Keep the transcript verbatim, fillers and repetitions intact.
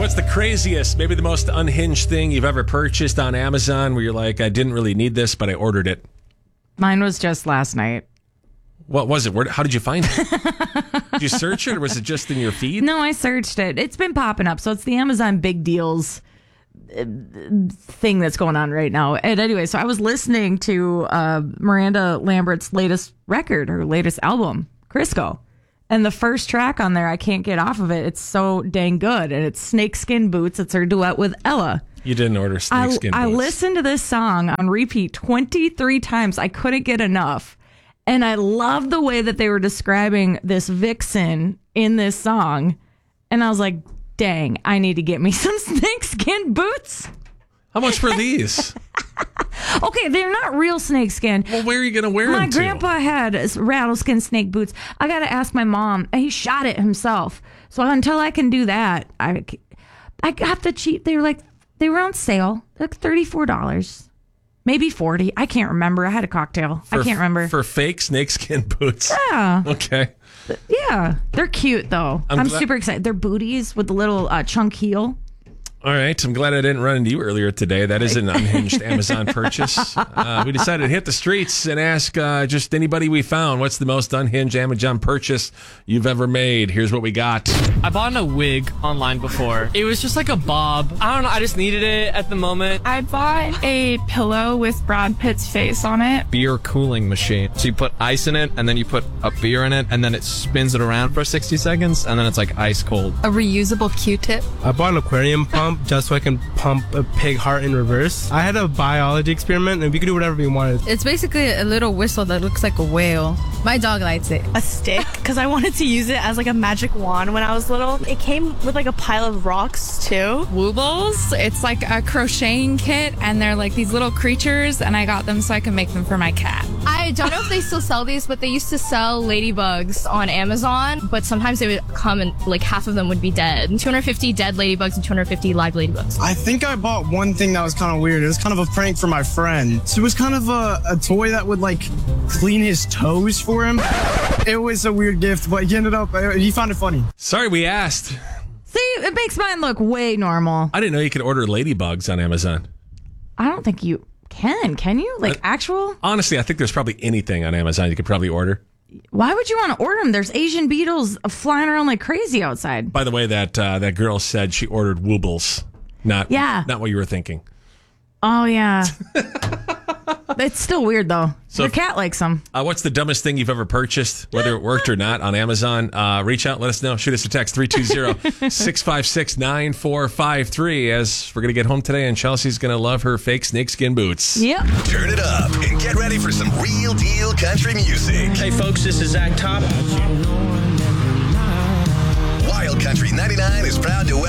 What's the craziest, maybe the most unhinged thing you've ever purchased on Amazon where you're like, I didn't really need this, but I ordered it? Mine was just last night. What was it? Where, how did you find it? Did you search it, or was it just in your feed? No, I searched it. It's been popping up. So it's the Amazon Big Deals thing that's going on right now. And anyway, so I was listening to uh, Miranda Lambert's latest record, her latest album, Crisco. And the first track on there, I can't get off of it. It's so dang good. And it's Snakeskin Boots. It's her duet with Ella. You didn't order Snakeskin I, Boots. I listened to this song on repeat twenty-three times. I couldn't get enough. And I love the way that they were describing this vixen in this song. And I was like, dang, I need to get me some snakeskin boots. How much for these? Okay, they're not real snakeskin. Well, where are you going to wear my them to? My grandpa had rattleskin snake boots. I got to ask my mom. He shot it himself. So until I can do that, I, I got the cheap. They were like, they were on sale. Like thirty-four dollars. Maybe forty. I can't remember. I had a cocktail. For, I can't remember. For fake snakeskin boots? Yeah. Okay. Yeah. They're cute, though. I'm, I'm super glad- excited. They're booties with the little uh, chunk heel. All right. I'm glad I didn't run into you earlier today. That is an unhinged Amazon purchase. Uh, we decided to hit the streets and ask uh, just anybody we found, what's the most unhinged Amazon purchase you've ever made? Here's what we got. I bought a wig online before. It was just like a bob. I don't know. I just needed it at the moment. I bought a pillow with Brad Pitt's face on it. Beer cooling machine. So you put ice in it, and then you put a beer in it, and then it spins it around for sixty seconds, and then it's like ice cold. A reusable Q-tip. I bought an aquarium pump just so I can pump a pig heart in reverse. I had a biology experiment, and we could do whatever we wanted. It's basically a little whistle that looks like a whale. My dog likes it. A stick, because I wanted to use it as like a magic wand when I was little. It came with like a pile of rocks too. Woobles. It's like a crocheting kit, and they're like these little creatures, and I got them so I can make them for my cat. I don't know if they still sell these, but they used to sell ladybugs on Amazon, but sometimes they would come and like half of them would be dead. two hundred fifty dead ladybugs and two hundred fifty live ladybugs. I think I bought one thing that was kind of weird. It was kind of a prank for my friend. So it was kind of a, a toy that would like clean his toes for him. It was a weird gift, but he ended up, he found it funny. Sorry we asked. See, it makes mine look way normal. I didn't know you could order ladybugs on Amazon. I don't think you can. Can you? Like I, actual? Honestly, I think there's probably anything on Amazon you could probably order. Why would you want to order them? There's Asian beetles flying around like crazy outside. By the way, that uh, that girl said she ordered Woobles. Not, yeah. not what you were thinking. Oh, yeah. It's still weird, though. So Your cat likes them. Uh, what's the dumbest thing you've ever purchased, whether it worked or not, on Amazon? Uh, reach out, let us know. Shoot us a text, three two zero, six five six, nine four five three, as we're going to get home today, and Chelsea's going to love her fake snakeskin boots. Yep. Turn it up and get ready for some real deal country music. Hey, folks, this is Zach Top. Wild Country ninety-nine is proud to